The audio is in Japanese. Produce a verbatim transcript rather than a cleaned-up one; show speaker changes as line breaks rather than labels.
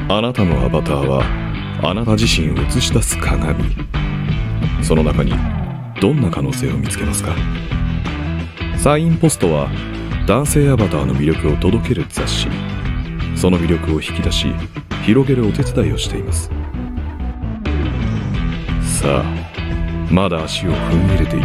あなたのアバターはあなた自身を映し出す鏡。その中にどんな可能性を見つけますか？サインポストは男性アバターの魅力を届ける雑誌。その魅力を引き出し広げるお手伝いをしています。さあ、まだ足を踏み入れてい